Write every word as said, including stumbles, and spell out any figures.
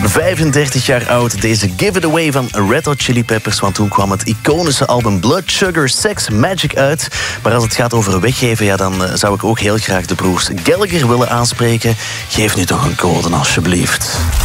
vijfendertig jaar oud, deze Give It Away van Red Hot Chili Peppers. Want toen kwam het iconische album Blood Sugar Sex Magik uit. Maar als het gaat over weggeven, ja, dan uh, zou ik ook heel graag de broers Gallagher willen aanspreken. Geef nu toch een code, alsjeblieft.